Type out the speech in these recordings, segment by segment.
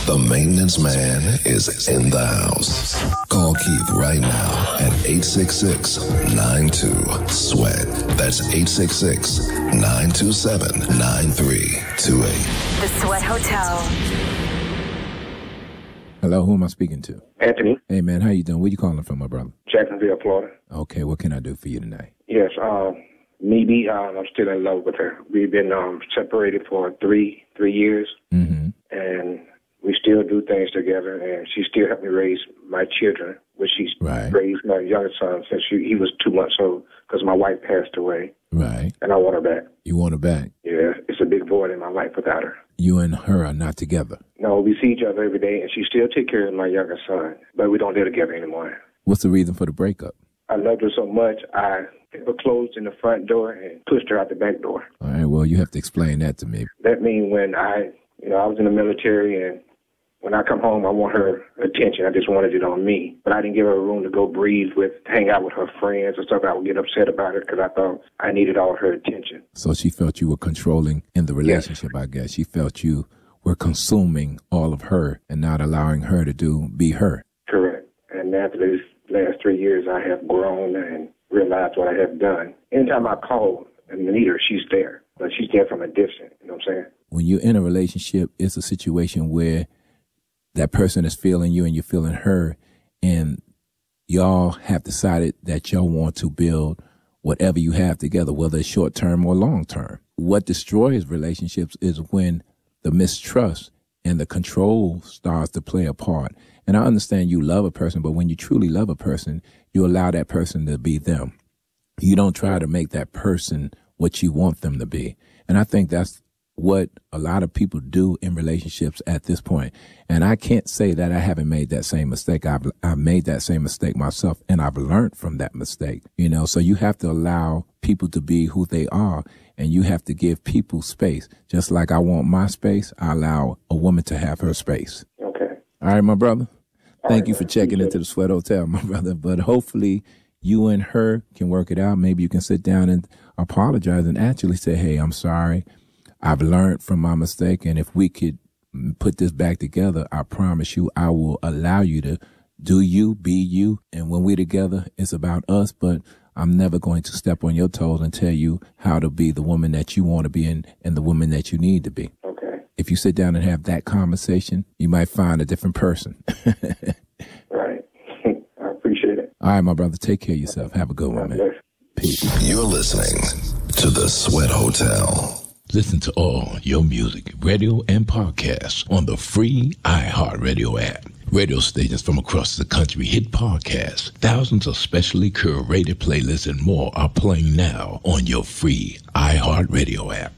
The maintenance man is in the house. Call Keith right now at 866-92-SWEAT. That's 866-927-9328. The Sweat Hotel. Hello, who am I speaking to? Anthony. Hey, man, how you doing? Where you calling from, my brother? Jacksonville, Florida. Okay, what can I do for you tonight? Yes, maybe I'm still in love with her. We've been separated for three years, and we still do things together, and she still helped me raise my children, which she's raised my youngest son since he was 2 months old because my wife passed away. Right. And I want her back. You want her back? Yeah, it's a big void in my life without her. You and her are not together? No, we see each other every day, and she still takes care of my youngest son, but we don't live together anymore. What's the reason for the breakup? I loved her so much, I closed in the front door and pushed her out the back door. All right, well, you have to explain that to me. That means when I was in the military, and when I come home, I want her attention. I just wanted it on me. But I didn't give her room to go breathe hang out with her friends and stuff. I would get upset about it because I thought I needed all her attention. So she felt you were controlling in the relationship, yes. I guess. She felt you were consuming all of her and not allowing her to be her. Correct. And after these last 3 years, I have grown and realized what I have done. Anytime I call and need her, she's there. But she's there from a distance, you know what I'm saying? When you're in a relationship, it's a situation where that person is feeling you and you're feeling her, and y'all have decided that y'all want to build whatever you have together, whether it's short-term or long-term. What destroys relationships is when the mistrust and the control starts to play a part. And I understand you love a person, but when you truly love a person, you allow that person to be them. You don't try to make that person what you want them to be. And I think that's what a lot of people do in relationships at this point. And I can't say that I haven't made that same mistake. I've made that same mistake myself, and I've learned from that mistake, so you have to allow people to be who they are, and you have to give people space. Just like I want my space, I allow a woman to have her space. Okay. All right, my brother. Thank you for checking into the Sweat Hotel, my brother. But hopefully you and her can work it out. Maybe you can sit down and apologize and actually say, hey, I'm sorry. I've learned from my mistake, and if we could put this back together, I promise you I will allow you to do you, be you, and when we're together, it's about us, but I'm never going to step on your toes and tell you how to be the woman that you want to be and the woman that you need to be. Okay. If you sit down and have that conversation, you might find a different person. Right. I appreciate it. All right, my brother, take care of yourself. Have a good one, man. Peace. You're listening to The Sweat Hotel. Listen to all your music, radio, and podcasts on the free iHeartRadio app. Radio stations from across the country hit podcasts. Thousands of specially curated playlists and more are playing now on your free iHeartRadio app.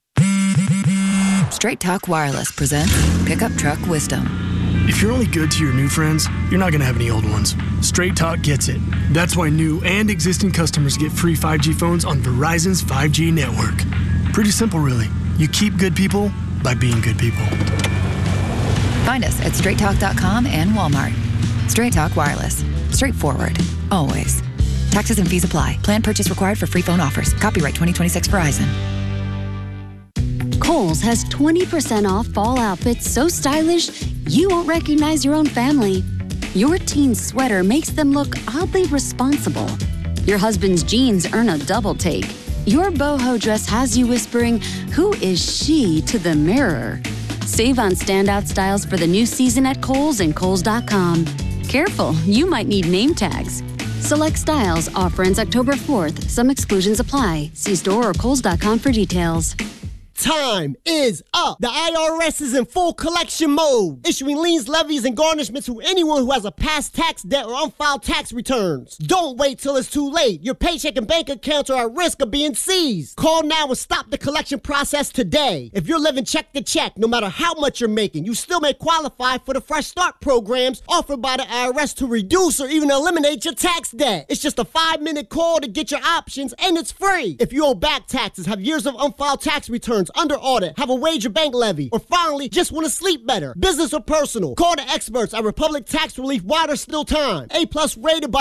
Straight Talk Wireless presents Pickup Truck Wisdom. If you're only good to your new friends, you're not going to have any old ones. Straight Talk gets it. That's why new and existing customers get free 5G phones on Verizon's 5G network. Pretty simple, really. You keep good people by being good people. Find us at straighttalk.com and Walmart. Straight Talk Wireless. Straightforward. Always. Taxes and fees apply. Plan purchase required for free phone offers. Copyright 2026 Verizon. Kohl's has 20% off fall outfits so stylish you won't recognize your own family. Your teen sweater makes them look oddly responsible. Your husband's jeans earn a double take. Your boho dress has you whispering, "Who is she?" to the mirror. Save on standout styles for the new season at Kohl's and Kohl's.com. Careful, you might need name tags. Select styles. Offer ends October 4th. Some exclusions apply. See store or Kohl's.com for details. Time is up. The IRS is in full collection mode, issuing liens, levies, and garnishments to anyone who has a past tax debt or unfiled tax returns. Don't wait till it's too late. Your paycheck and bank accounts are at risk of being seized. Call now and stop the collection process today. If you're living check to check, no matter how much you're making, you still may qualify for the Fresh Start programs offered by the IRS to reduce or even eliminate your tax debt. It's just a 5-minute call to get your options, and it's free. If you owe back taxes, have years of unfiled tax returns, under audit, have a wage or bank levy, or finally just want to sleep better, business or personal, call the experts at Republic Tax Relief while there's still time. A+ rated by